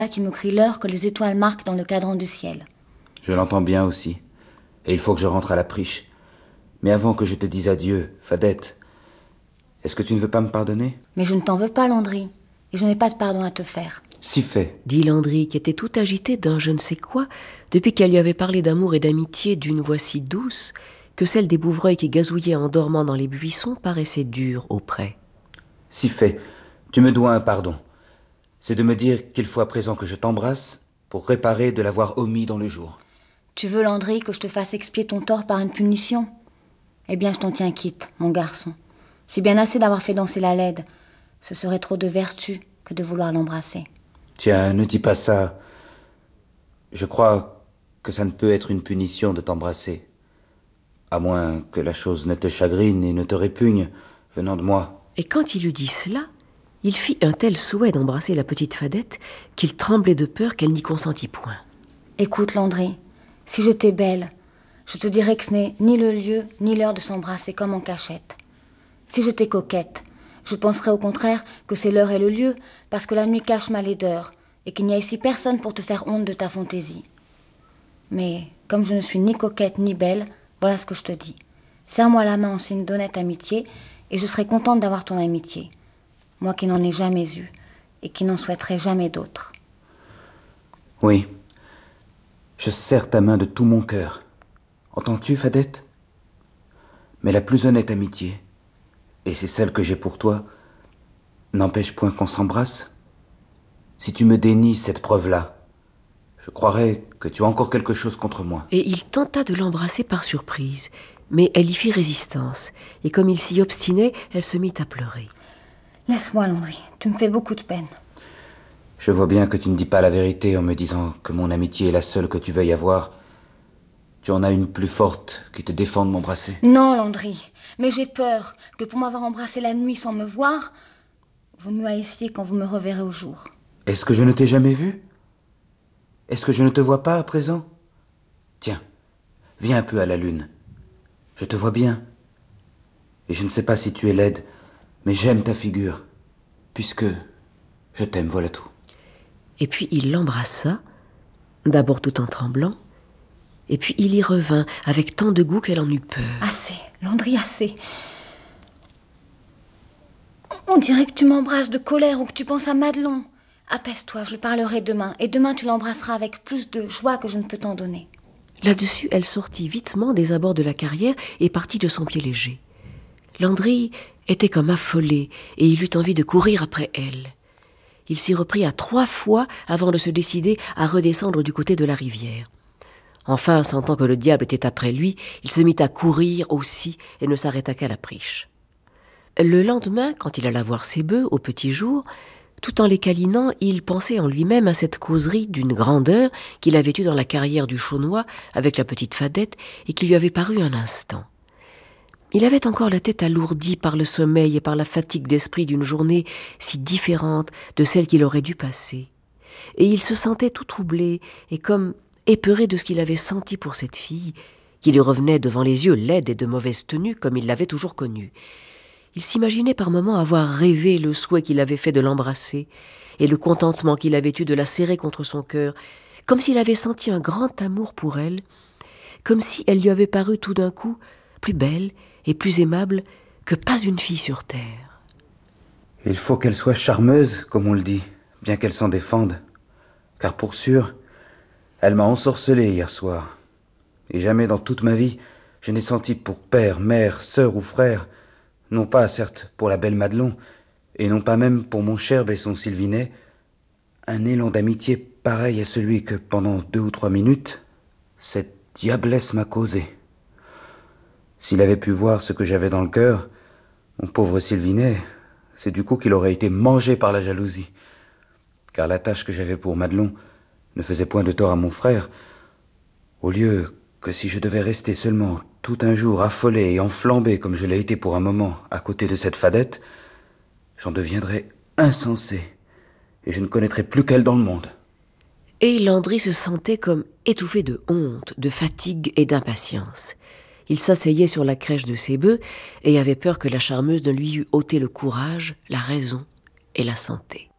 Là, tu me cries l'heure que les étoiles marquent dans le cadran du ciel. Je l'entends bien aussi. Et il faut que je rentre à la Priche. Mais avant que je te dise adieu, Fadette, est-ce que tu ne veux pas me pardonner? Mais je ne t'en veux pas, Landry. Et je n'ai pas de pardon à te faire. Si fait, dit Landry, qui était tout agité d'un je ne sais quoi, depuis qu'elle lui avait parlé d'amour et d'amitié d'une voix si douce que celle des bouvreuils qui gazouillaient en dormant dans les buissons paraissait dure auprès. si fait. Tu me dois un pardon. C'est de me dire qu'il faut à présent que je t'embrasse pour réparer de l'avoir omis dans le jour. Tu veux, Landry, que je te fasse expier ton tort par une punition? Eh bien, je t'en tiens quitte, mon garçon. C'est bien assez d'avoir fait danser la laide. Ce serait trop de vertu que de vouloir l'embrasser. Tiens, ne dis pas ça. Je crois que ça ne peut être une punition de t'embrasser. À moins que la chose ne te chagrine et ne te répugne, venant de moi. Et quand il eut dit cela, il fit un tel souhait d'embrasser la petite Fadette qu'il tremblait de peur qu'elle n'y consentît point. Écoute, Landry, si je t'ai belle, je te dirai que ce n'est ni le lieu ni l'heure de s'embrasser comme en cachette. Si je t'ai coquette, je penserai au contraire que c'est l'heure et le lieu, parce que la nuit cache ma laideur, et qu'il n'y a ici personne pour te faire honte de ta fantaisie. Mais, comme je ne suis ni coquette ni belle, voilà ce que je te dis. Serre-moi la main en signe d'honnête amitié, et je serai contente d'avoir ton amitié. Moi qui n'en ai jamais eu, et qui n'en souhaiterai jamais d'autre. Oui, je serre ta main de tout mon cœur. Entends-tu, Fadette? Mais la plus honnête amitié, et c'est celle que j'ai pour toi, n'empêche point qu'on s'embrasse. Si tu me dénies cette preuve-là, je croirais que tu as encore quelque chose contre moi. Et il tenta de l'embrasser par surprise, mais elle y fit résistance, et comme il s'y obstinait, elle se mit à pleurer. Laisse-moi, Landry, tu me fais beaucoup de peine. Je vois bien que tu ne dis pas la vérité en me disant que mon amitié est la seule que tu veuilles avoir. Tu en as une plus forte qui te défend de m'embrasser. Non, Landry, mais j'ai peur que pour m'avoir embrassé la nuit sans me voir, vous ne me haissiez quand vous me reverrez au jour. Est-ce que je ne t'ai jamais vu? Est-ce que je ne te vois pas à présent? Tiens, viens un peu à la lune. Je te vois bien. Et je ne sais pas si tu es laide, mais j'aime ta figure, puisque je t'aime, voilà tout. Et puis il l'embrassa, d'abord tout en tremblant, et puis il y revint avec tant de goût qu'elle en eut peur. Assez, Landry, assez. On dirait que tu m'embrasses de colère ou que tu penses à Madelon. Apaise-toi, je parlerai demain, et demain tu l'embrasseras avec plus de joie que je ne peux t'en donner. Là-dessus, elle sortit vitement des abords de la carrière et partit de son pied léger. Landry était comme affolé, et il eut envie de courir après elle. Il s'y reprit à 3 fois avant de se décider à redescendre du côté de la rivière. Enfin, sentant que le diable était après lui, il se mit à courir aussi et ne s'arrêta qu'à la Priche. Le lendemain, quand il alla voir ses bœufs au petit jour, tout en les câlinant, il pensait en lui-même à cette causerie d'une grandeur qu'il avait eue dans la carrière du Chaunois avec la petite Fadette et qui lui avait paru un instant. Il avait encore la tête alourdie par le sommeil et par la fatigue d'esprit d'une journée si différente de celle qu'il aurait dû passer. Et il se sentait tout troublé et comme épeuré de ce qu'il avait senti pour cette fille, qui lui revenait devant les yeux laide et de mauvaise tenue comme il l'avait toujours connue. Il s'imaginait par moments avoir rêvé le souhait qu'il avait fait de l'embrasser et le contentement qu'il avait eu de la serrer contre son cœur, comme s'il avait senti un grand amour pour elle, comme si elle lui avait paru tout d'un coup plus belle et plus aimable que pas une fille sur terre. Il faut qu'elle soit charmeuse, comme on le dit, bien qu'elle s'en défende. Car pour sûr, elle m'a ensorcelé hier soir. Et jamais dans toute ma vie, je n'ai senti pour père, mère, sœur ou frère, non pas certes pour la belle Madelon, et non pas même pour mon cher Besson Sylvinet, un élan d'amitié pareil à celui que pendant 2 ou 3 minutes, cette diablesse m'a causé. S'il avait pu voir ce que j'avais dans le cœur, mon pauvre Sylvinet, c'est du coup qu'il aurait été mangé par la jalousie. Car la tâche que j'avais pour Madelon ne faisait point de tort à mon frère, au lieu que si je devais rester seulement tout un jour affolé et enflambé comme je l'ai été pour un moment à côté de cette Fadette, j'en deviendrais insensé et je ne connaîtrais plus qu'elle dans le monde. Et Landry se sentait comme étouffé de honte, de fatigue et d'impatience. Il s'asseyait sur la crèche de ses bœufs et avait peur que la charmeuse ne lui eût ôté le courage, la raison et la santé.